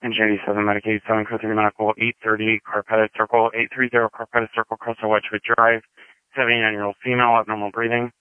And JD7 Medicaid, 743 Medical, 830 Carpetta Circle, 830 Carpetta Circle, Crystal Wedgwood Drive, 79-year-old female, abnormal breathing.